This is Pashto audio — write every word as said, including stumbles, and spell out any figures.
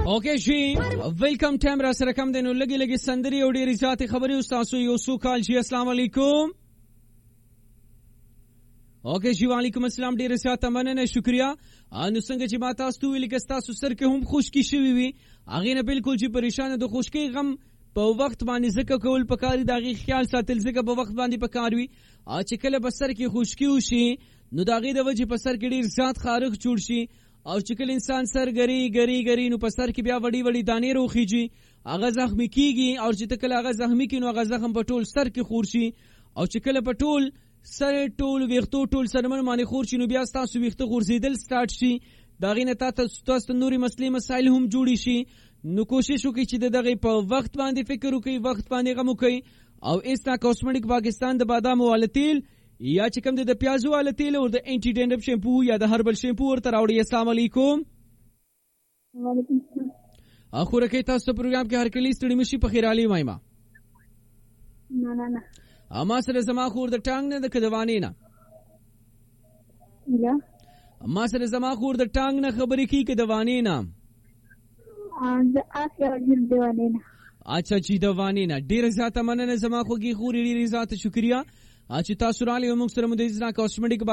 اوکے جی ویلکم ټایم را سره کم دی نو لګي لګي سندري او ډېرې زیاتې خبرې استاسو یو سو کال جی السلام علیکم. اوکے جی وعلیکم السلام ډېر زیاته مننه شکریا. نو څنګه چې ما تاسو ته ویل کې تاسو سر کې هم خشکی شوي وي هغه نه بالکل چې پریشان د خشکی غم په وخت باندې ذکر کول پکاري داغي خیال ساتل ذکر په وخت باندې پکار وي چې کله بسر کې خشکی وشي نو داغي د وجه په سر کې ډیر زیات خارق جوړ شي او چې کله انسان سر ګری ګری ګری نو په سر کې بیا وړي وړي دانې روخیږي هغه زخمی کیږي او چې کله هغه زخمی کینو هغه زخم په ټول سر کې خور شي او چې کله په ټول سر ټول ویختو ټول سرمن باندې خور شي نو بیا تاسو ویخته غورځیدل سٹارټ شي داغي نه تاسو تاسو نوري مسلې مسائل هم جوړي شي. نو کوشش وکړئ چې دغه په وخت باندې فکر وکړئ وخت باندې غم وکړئ او ایستا کاسمیټک پاکستان د بادام او تیل یا چې کوم د پیازو او تیل او د انټي ډینډپ شیمپو یا د هربل شیمپو ورته راوړي. السلام علیکم. وعلیکم السلام. اخره کې تاسو پروګرام کې هر کلی ستړي مشي په خیر علي مایما نه نه نه اما سره زما خور د ټانګ نه د کدوانی نه یا اما سره زما خور د ټانګ نه خبرې کی کدوانی نه د آسیا وزیر دیوانی نه. اچھا چې دوانی نه ډیر زیاته مننه زما خوږی خور ډیر زیاته شکریا چې تاسو را لې موږ سره مو د ځنا کاسمیټک